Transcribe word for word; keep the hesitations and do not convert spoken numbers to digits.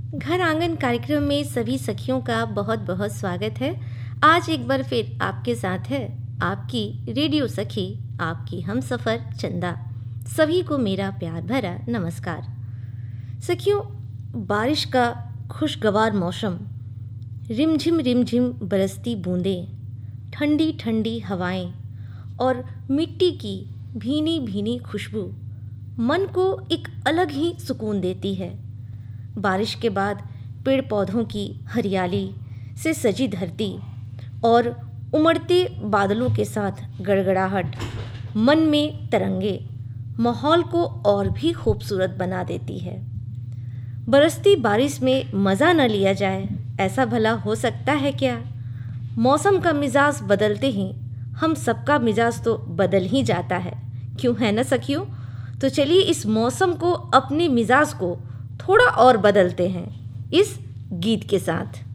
घर आंगन कार्यक्रम में सभी सखियों का बहुत बहुत स्वागत है। आज एक बार फिर आपके साथ है आपकी रेडियो सखी, आपकी हमसफ़र चंदा। सभी को मेरा प्यार भरा नमस्कार। सखियों, बारिश का खुशगवार मौसम, रिमझिम रिमझिम बरसती बूंदें, ठंडी ठंडी हवाएं और मिट्टी की भीनी भीनी खुशबू मन को एक अलग ही सुकून देती है। बारिश के बाद पेड़ पौधों की हरियाली से सजी धरती और उमड़ते बादलों के साथ गड़गड़ाहट मन में तरंगे माहौल को और भी खूबसूरत बना देती है। बरसती बारिश में मज़ा न लिया जाए, ऐसा भला हो सकता है क्या? मौसम का मिजाज बदलते ही हम सबका मिजाज तो बदल ही जाता है, क्यों है ना सखियों? तो चलिए इस मौसम को, अपने मिजाज को थोड़ा और बदलते हैं इस गीत के साथ।